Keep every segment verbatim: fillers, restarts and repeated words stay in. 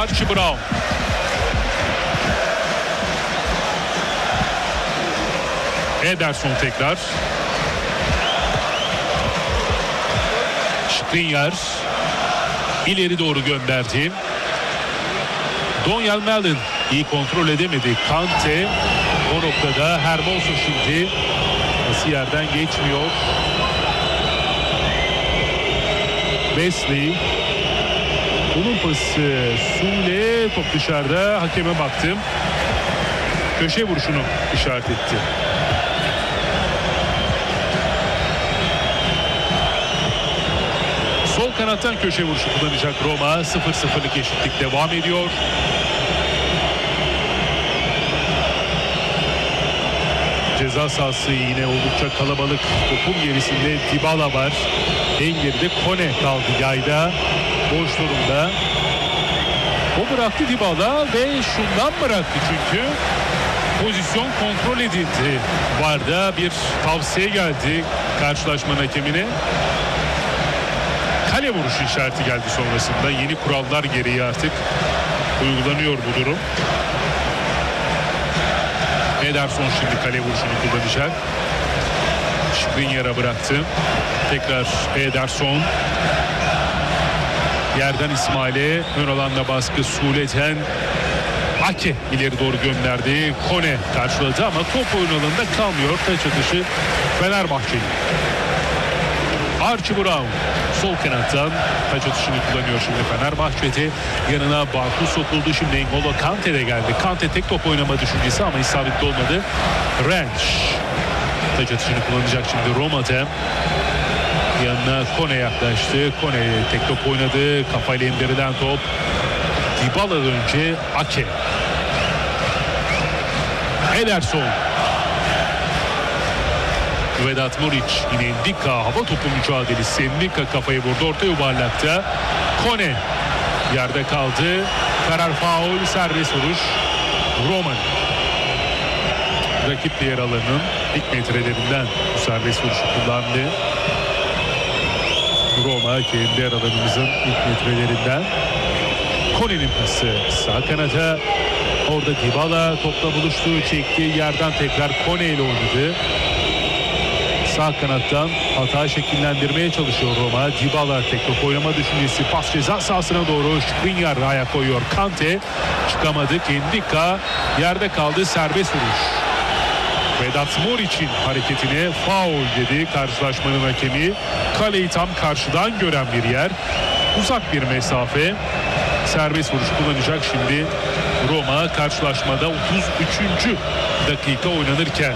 Archie Brown. Ederson tekrar. Skriniar ileri doğru gönderdi. Donyell Malen iyi kontrol edemedi. Kante o noktada. Hermoso şimdi nasıl yerden geçmiyor. Wesley. Bunun pası Sule, top dışarıda. Hakeme baktım. Köşe vuruşunu işaret etti. Sol kanattan köşe vuruşu kullanacak Roma. sıfır sıfırlık eşitlik devam ediyor. Ceza sahası yine oldukça kalabalık. Topun gerisinde Dybala var. En geride Kone kaldı yayda. Boş durumda. O bıraktı Dybala ve şundan bıraktı çünkü pozisyon kontrol edildi. Varda bir tavsiye geldi karşılaşmanın hakemine. Kale vuruşu işareti geldi sonrasında. Yeni kurallar gereği artık uygulanıyor bu durum. Ederson şimdi kale vuruşunu kullanacak. Skriniar'a bıraktı. Tekrar Ederson. Yerden İsmail'e, ön alanda baskı Sule'den Ake ileri doğru gönderdi. Kone karşıladı ama top oyun alanında kalmıyor. Taç atışı Fenerbahçeli. Archie Brown sol kanattan taç atışını kullanıyor şimdi Fenerbahçe'de. Yanına Baku sokuldu. Şimdi N'Golo Kante de geldi. Kante tek top oynama düşüncesi ama isabetli olmadı. Rensch taç atışını kullanacak şimdi Roma'da. Yanına Kone yaklaştı. Kone tek top oynadı. Kafayla indirilen top. Dybala'dan önce Ake. Ederson. Vedat Muriç yine Ndika hava topu mücadelesi. Ndika kafayı vurdu orta yuvarlakta. Kone yerde kaldı. Karar faul, serbest vuruş. Roman. Rakip yer alanının ilk metrelerinden bu serbest vuruşu kullandı. Roma kendi yer alanımızın ilk metrelerinden. Kone'nin pası sağ kanata. Orada Dybala topla buluştu. Çektiği yerden tekrar Kone ile oynadı. Sağ kanattan hata şekillendirmeye çalışıyor Roma. Dybala tek top oynama düşüncesi. Pas ceza sahasına doğru. Skriniar ayak koyuyor. Kante çıkamadı. Ndika yerde kaldı. Serbest vuruş. Vedat Muriç'in hareketine faul dedi karşılaşmanın hakemi. Kaleyi tam karşıdan gören bir yer. Uzak bir mesafe. Serbest vuruş kullanacak şimdi Roma karşılaşmada otuz üçüncü dakika oynanırken.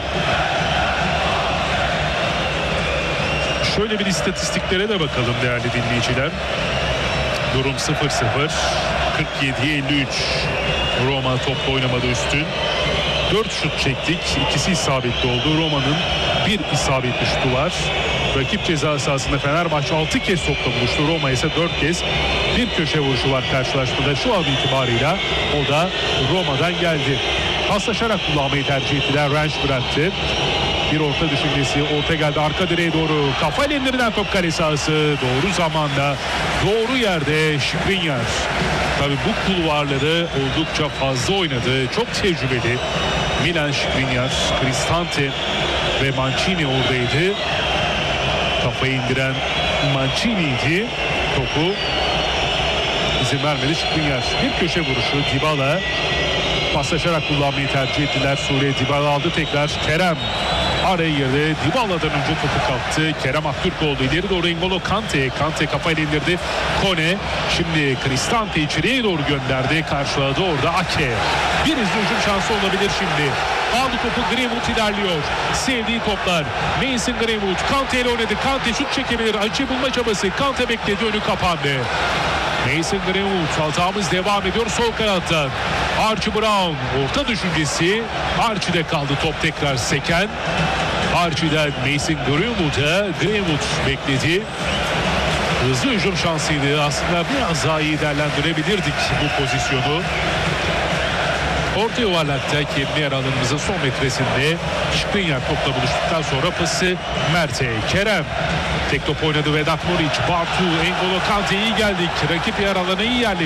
Şöyle bir istatistiklere de bakalım değerli dinleyiciler. Durum sıfır sıfır. kırk yediye elli üç. Roma topla oynamada üstün. dört şut çektik. İkisi isabetli oldu. Roma'nın bir isabetli şutu var. Rakip ceza sahasında Fenerbahçe altı kez topla buluştu. Roma ise dört kez. Bir köşe vuruşu var karşılaşmada şu an itibarıyla. O da Roma'dan geldi. Paslaşarak kullanmayı tercih ettiler. Rensch bıraktı. Bir orta düşüncesi. Orta geldi arka direğe doğru. Kafayla indirilen top kale sahası. Doğru zamanda. Doğru yerde Skriniar. Tabii bu kulvarları oldukça fazla oynadı. Çok tecrübeli. Milan Skriniar, Cristante ve Mancini oradaydı. Kafayı indiren Mancini'ydi. Topu izin vermedi Skriniar. Bir köşe vuruşu Dybala. Paslaşarak kullanmayı tercih ettiler. Suriye Dybala aldı tekrar. Kerem araya girdi. Dybala'dan önce topu kaptı. Kerem Aktürkoğlu ileri doğru N'Golo Kante. Kante kafayla indirdi. Kone şimdi Cristante içeriye doğru gönderdi. Karşıladı orada Ake. Bir hücum şansı olabilir şimdi. Aldı topu Greenwood ilerliyor. Sevdiği toplar. Mason Greenwood Kante ile oynadı. Kante şut çekebilir. Açı bulma çabası. Kante bekledi. Önü kapandı. Mason Greenwood hatamız devam ediyor sol kanattan. Archie Brown orta düşüncesi. Archie'de kaldı top tekrar seken. Archie'den Mason Greenwood'a Greenwood bekledi. Hızlı hücum şansıydı. Aslında biraz daha iyi değerlendirebilirdik bu pozisyonu. Orta yuvarlakta kendi yer alanımızın son metresinde Skriniar topla buluştuktan sonra pası Mert'e. Kerem tek top oynadı. Vedat Muriç, Bartu, N'Golo Kante iyi geldik. Rakip yer alanı iyi yerleşti.